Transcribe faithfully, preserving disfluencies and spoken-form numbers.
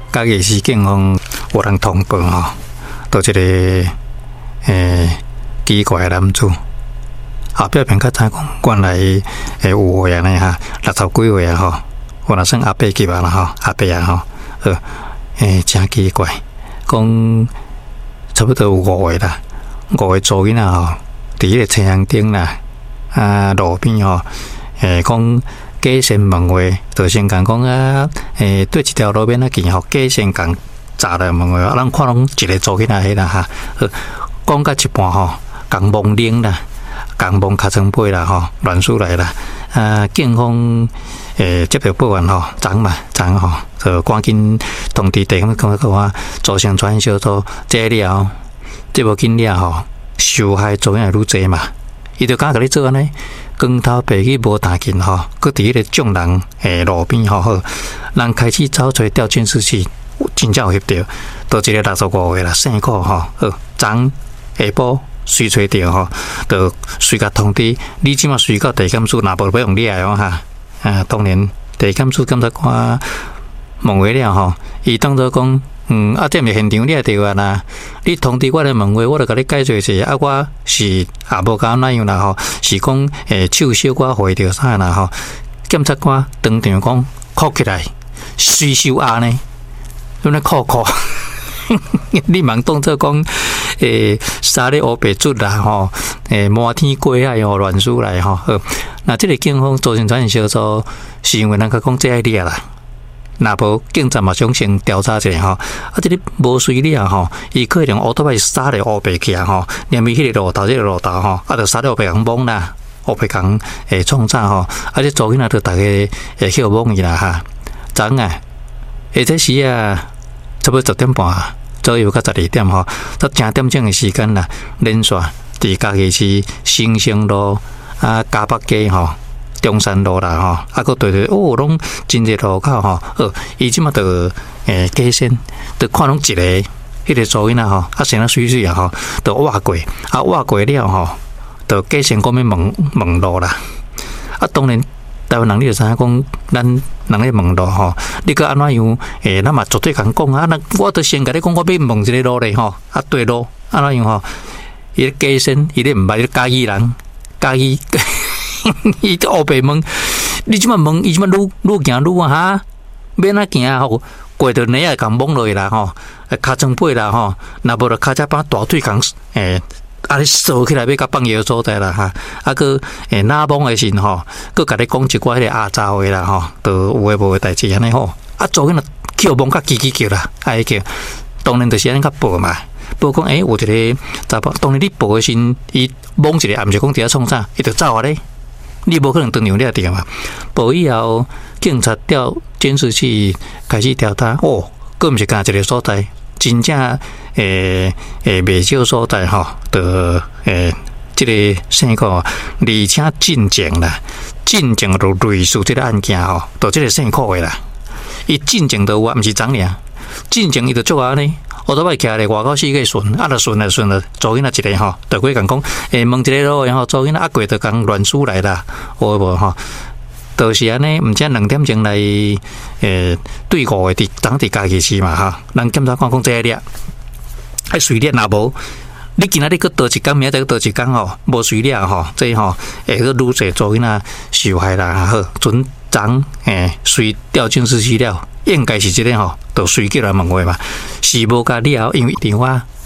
嘉义市警方有人通报吼，到一个诶奇怪的男子，后壁边较知讲，原来诶有岁安尼哈，六十几岁啊吼，我若算阿伯级啊啦吼，阿伯啊吼，呃诶真奇怪，讲差不多有五岁啦，五岁做囡仔吼，伫迄个车厢顶啦，啊路边吼，诶讲。假先问话，就先讲讲啊，诶，对一条路边啊见吼，假先讲查来问话，咱看拢一个做起来迄啦哈，讲到一半吼，讲蒙领啦，讲蒙卡层背啦吼，乱出来啦，啊，警方诶接到报案吼，昨嘛昨吼，就赶紧通知地方讲讲啊，组成专案小组，这了，这无紧了吼，受害做人愈济嘛，伊就敢甲你做安尼。光头白去无打紧吼，佮伫迄个众人诶路边吼好，人开始找出调监视器，真正有翕到，到一个六十五岁啦，姓顾吼，好，昨下晡随找着吼，就随甲通知，你即马随到地检署，若无要用你来哦哈，啊，当然地检署检察官问话了吼，伊当作讲。嗯，啊，这毋是现场你也对啊啦。你通知我来问话，我就甲你解释一下。啊，我是也无讲哪样啦吼，是讲诶手小可回着啥啦吼。检察官当场讲哭起来，随手压呢，用咧哭哭。你茫当作讲诶沙咧乌白出啦吼，诶满天过海吼乱输来吼。那这个警方组成专案小组是因为咱个讲这一例啦。若无警察嘛想先调查一下吼，啊，这里无随了吼，伊可能乌托邦杀咧乌白去啊吼，连伊迄个路头，这个路头吼，啊，就杀咧乌白人懵啦，乌白人诶创啥吼，啊，这做囡仔就大家会去懵伊啦哈，昨啊，下这时啊，差不多十点半左右到十二点吼，到正点钟的时间啦，连续伫家己市新生路啊嘉北街吼。中山路啦吼，啊个对对哦，拢真热路口吼，呃，伊即马就诶假先，就看拢一个迄个做囡仔吼，啊生啊水水啊吼，就挖过，啊挖过了吼，就假先讲要问问路啦，啊当然台湾人你就知影讲，咱人咧问路吼，你个安怎样诶，咱嘛绝对敢讲啊，那我都先甲你讲，我要问一个路咧吼，啊对路安怎样吼，伊假先伊咧毋捌，伊嘉义人，嘉义。伊都乌白问，你即马问，伊即马愈愈行愈啊哈，免啊行吼，过着泥啊共蒙落去啦吼，骹装背啦吼，若无就骹只把大腿共诶，啊你扫起来要甲放药所在啦哈，啊个诶哪蒙诶时吼，佮甲你讲一寡迄个阿杂话啦吼，都有诶无诶代志安尼吼，啊做紧啊叫蒙甲叽叽叫啦，爱叫，当然就是安尼甲报嘛。报讲诶，有一个查甫，当然你报诶时，伊蒙一个，也毋是讲伫遐创啥，伊就走啊咧。你无可能当场了定嘛？报以后，警察调监视器开始调查，哦，佫毋是干一个所在，真正诶诶未少所在吼，的诶即个生个，而且进前啦，进前就类似即个案件吼，就即个生苦诶啦，伊进前就有啊，毋是昨尔，进前伊就做啊呢。我都摆徛咧外口四个顺，啊，就顺来顺来，做囡仔一个吼，就过讲讲，诶，问一个路，然后做囡仔啊过就讲乱输来啦，有无吼？就是安尼，毋只两点钟来，诶，对五个伫当地家己市嘛哈，咱检察官讲这个，还随便若无，你今仔日去倒一工，明仔再去倒一工吼，无随便吼，这吼会去愈侪做囡仔受害啦，好，准昨诶随调监视器了。应该是即个吼，就随叫来问话嘛，是无甲了，因为电话